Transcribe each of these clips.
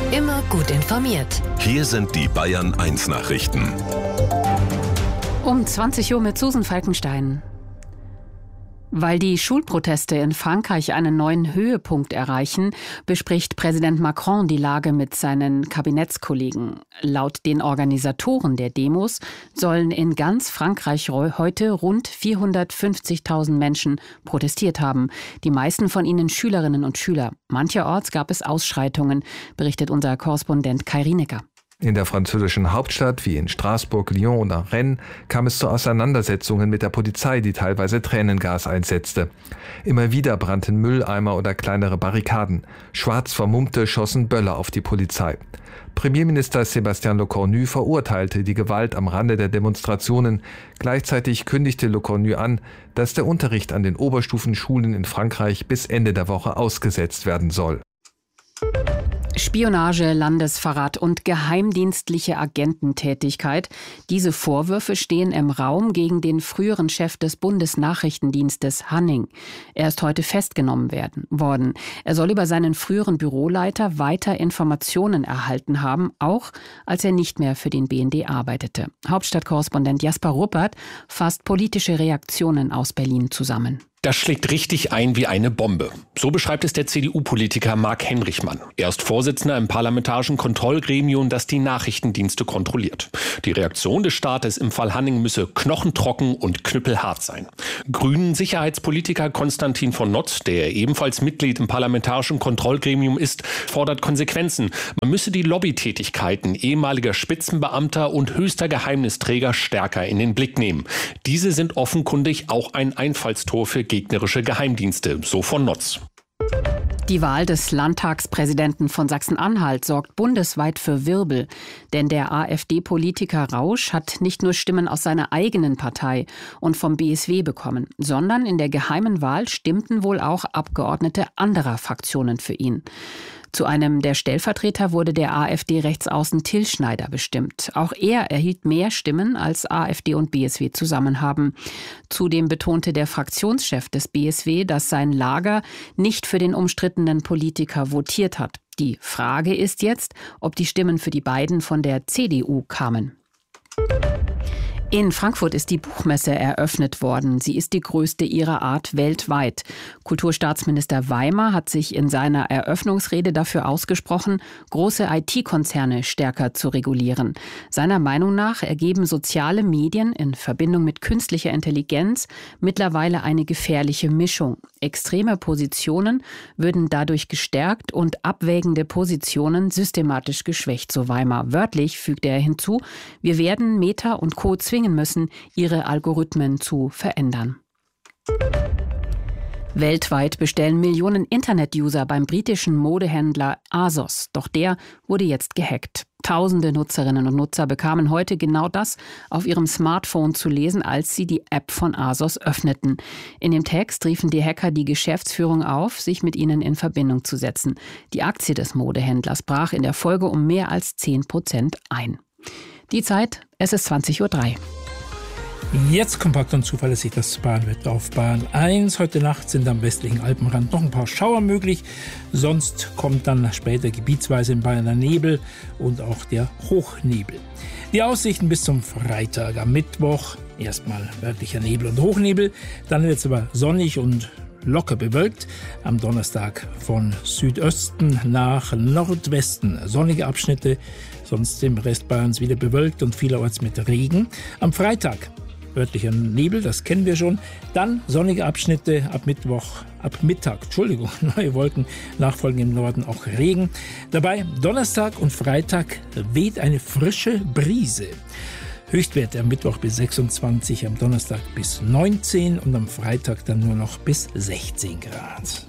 Immer gut informiert. Hier sind die Bayern 1 Nachrichten. Um 20 Uhr mit Susan Falkenstein. Weil die Schulproteste in Frankreich einen neuen Höhepunkt erreichen, bespricht Präsident Macron die Lage mit seinen Kabinettskollegen. Laut den Organisatoren der Demos sollen in ganz Frankreich heute rund 450.000 Menschen protestiert haben. Die meisten von ihnen Schülerinnen und Schüler. Mancherorts gab es Ausschreitungen, berichtet unser Korrespondent Kai Rienecker. In der französischen Hauptstadt wie in Straßburg, Lyon oder Rennes kam es zu Auseinandersetzungen mit der Polizei, die teilweise Tränengas einsetzte. Immer wieder brannten Mülleimer oder kleinere Barrikaden. Schwarz Vermummte schossen Böller auf die Polizei. Premierminister Sébastien Lecornu verurteilte die Gewalt am Rande der Demonstrationen. Gleichzeitig kündigte Lecornu an, dass der Unterricht an den Oberstufenschulen in Frankreich bis Ende der Woche ausgesetzt werden soll. Spionage, Landesverrat und geheimdienstliche Agententätigkeit. Diese Vorwürfe stehen im Raum gegen den früheren Chef des Bundesnachrichtendienstes Hanning. Er ist heute festgenommen worden. Er soll über seinen früheren Büroleiter weiter Informationen erhalten haben, auch als er nicht mehr für den BND arbeitete. Hauptstadtkorrespondent Jasper Ruppert fasst politische Reaktionen aus Berlin zusammen. Das schlägt richtig ein wie eine Bombe. So beschreibt es der CDU-Politiker Marc Henrichmann. Er ist Vorsitzender im parlamentarischen Kontrollgremium, das die Nachrichtendienste kontrolliert. Die Reaktion des Staates im Fall Hanning müsse knochentrocken und knüppelhart sein. Grünen-Sicherheitspolitiker Konstantin von Notz, der ebenfalls Mitglied im parlamentarischen Kontrollgremium ist, fordert Konsequenzen. Man müsse die Lobbytätigkeiten ehemaliger Spitzenbeamter und höchster Geheimnisträger stärker in den Blick nehmen. Diese sind offenkundig auch ein Einfallstor für gegnerische Geheimdienste, so von Notz. Die Wahl des Landtagspräsidenten von Sachsen-Anhalt sorgt bundesweit für Wirbel. Denn der AfD-Politiker Rausch hat nicht nur Stimmen aus seiner eigenen Partei und vom BSW bekommen, sondern in der geheimen Wahl stimmten wohl auch Abgeordnete anderer Fraktionen für ihn. Zu einem der Stellvertreter wurde der AfD-Rechtsaußen Till Schneider bestimmt. Auch er erhielt mehr Stimmen, als AfD und BSW zusammen haben. Zudem betonte der Fraktionschef des BSW, dass sein Lager nicht für den umstrittenen Politiker votiert hat. Die Frage ist jetzt, ob die Stimmen für die beiden von der CDU kamen. In Frankfurt ist die Buchmesse eröffnet worden. Sie ist die größte ihrer Art weltweit. Kulturstaatsminister Weimar hat sich in seiner Eröffnungsrede dafür ausgesprochen, große IT-Konzerne stärker zu regulieren. Seiner Meinung nach ergeben soziale Medien in Verbindung mit künstlicher Intelligenz mittlerweile eine gefährliche Mischung. Extreme Positionen würden dadurch gestärkt und abwägende Positionen systematisch geschwächt, so Weimar. Wörtlich fügte er hinzu, wir werden Meta und Co. zwingen müssen, ihre Algorithmen zu verändern. Weltweit bestellen Millionen Internet-User beim britischen Modehändler ASOS. Doch der wurde jetzt gehackt. Tausende Nutzerinnen und Nutzer bekamen heute genau das auf ihrem Smartphone zu lesen, als sie die App von ASOS öffneten. In dem Text riefen die Hacker die Geschäftsführung auf, sich mit ihnen in Verbindung zu setzen. Die Aktie des Modehändlers brach in der Folge um mehr als 10% ein. Die Zeit, es ist 20:03 Uhr. Jetzt kompakt und zuverlässig das Bahnwetter auf Bahn 1. Heute Nacht sind am westlichen Alpenrand noch ein paar Schauer möglich. Sonst kommt dann später gebietsweise in Bayern der Nebel und auch der Hochnebel. Die Aussichten bis zum Freitag. Am Mittwoch erstmal örtlicher Nebel und Hochnebel. Dann wird es aber sonnig und locker bewölkt. Am Donnerstag von Südosten nach Nordwesten sonnige Abschnitte. Sonst im Rest Bayerns wieder bewölkt und vielerorts mit Regen. Am Freitag örtlicher Nebel, das kennen wir schon. Dann sonnige Abschnitte ab Mittag, neue Wolken, nachfolgen im Norden auch Regen. Dabei Donnerstag und Freitag weht eine frische Brise. Höchstwerte am Mittwoch bis 26, am Donnerstag bis 19 und am Freitag dann nur noch bis 16 Grad.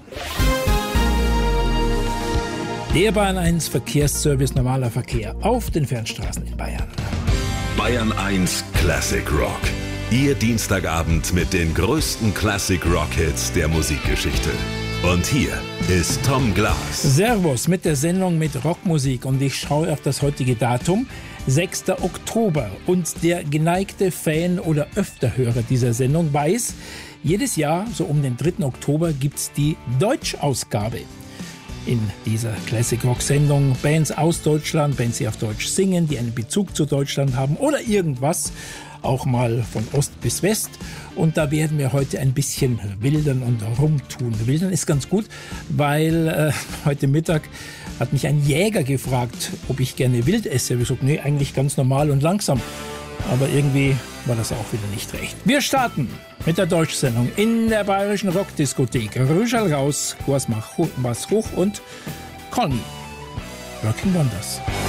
Der Bayern 1 Verkehrsservice normaler Verkehr auf den Fernstraßen in Bayern. Bayern 1 Classic Rock. Ihr Dienstagabend mit den größten Classic Rock Hits der Musikgeschichte. Und hier ist Tom Glas. Servus mit der Sendung mit Rockmusik und ich schaue auf das heutige Datum, 6. Oktober. Und der geneigte Fan oder Öfterhörer dieser Sendung weiß, jedes Jahr, so um den 3. Oktober, gibt's die Deutschausgabe. in dieser Classic Rock Sendung. Bands aus Deutschland, Bands, die auf Deutsch singen, die einen Bezug zu Deutschland haben oder irgendwas, auch mal von Ost bis West. Und da werden wir heute ein bisschen wildern und rumtun. Wildern ist ganz gut, weil heute Mittag hat mich ein Jäger gefragt, ob ich gerne wild esse. Ich habe gesagt, nee, eigentlich ganz normal und langsam. Aber irgendwie war das auch wieder nicht recht. Wir starten mit der Deutschsendung in der Bayerischen Rockdiskothek. Rüschel raus, Kurs mach was hoch und Conny. Working Wonders.